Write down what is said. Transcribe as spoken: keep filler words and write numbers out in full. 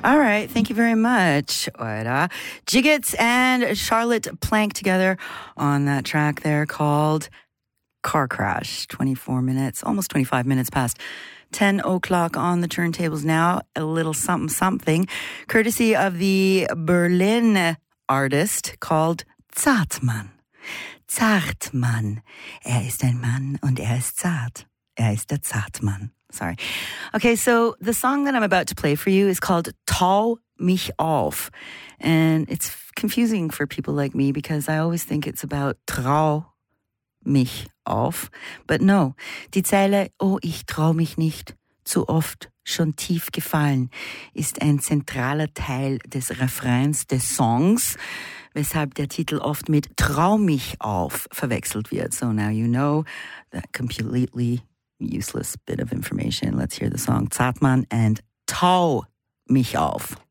All right. Thank you very much, Oira. Jiggets and Charlotte Plank together on that track there called Car Crash. twenty-four minutes, almost twenty-five minutes past ten o'clock on the turntables now. A little something something, courtesy of the Berlin artist called Zartmann. Zartmann. Er ist ein Mann und er ist zart. Er ist der Zartmann. Sorry. Okay, so the song that I'm about to play for you is called Tau mich auf. And it's confusing for people like me because I always think it's about trau mich auf. But no, die Zeile, oh, ich trau mich nicht, zu oft schon tief gefallen, ist ein zentraler Teil des Refrains des Songs, weshalb der Titel oft mit Trau mich auf verwechselt wird. So now you know that completely useless bit of information. Let's hear the song Zartmann and Tau mich auf.